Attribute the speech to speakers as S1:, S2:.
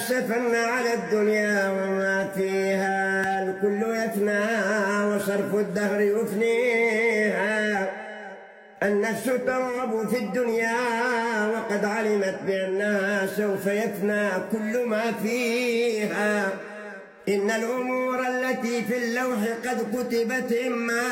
S1: أسفن على الدنيا وما فيها، الكل يفنى وصرف الدهر يفنيها. النفس ترغب في الدنيا وقد علمت بأنها سوف يفنى كل ما فيها. إن الأمور التي في اللوح قد كتبت إما